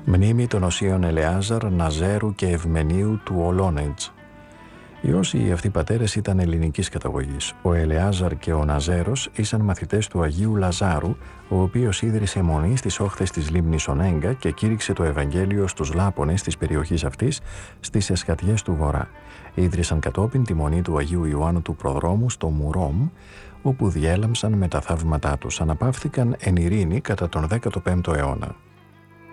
Μνήμη των οσίων Ελεάζαρ, Ναζέρου και Ευμενίου του Ολόνετζ. Οι όσοι αυτοί πατέρες ήταν ελληνικής καταγωγής. Ο Ελεάζαρ και ο Ναζέρος ήσαν μαθητές του Αγίου Λαζάρου, ο οποίος ίδρυσε μονή στις όχθες της λίμνης Ονέγκα και κήρυξε το Ευαγγέλιο στους Λάπωνες της περιοχής αυτής, στις Εσχατιές του Βορρά. Ίδρυσαν κατόπιν τη μονή του Αγίου Ιωάννου του Προδρόμου στο Μουρόμ, όπου διέλαμψαν με τα θαύματά τους. Αναπαύθηκαν εν ειρήνη κατά τον 15ο αιώνα.